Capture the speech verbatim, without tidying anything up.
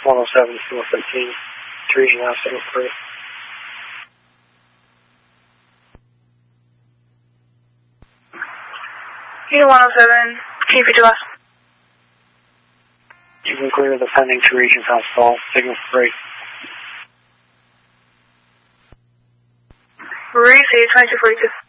one oh seven, four fifteen, to region now, signal three. Unit one oh seven, can you feature last? You can clear the pending to region house call, signal three. Receive twenty-two forty-two.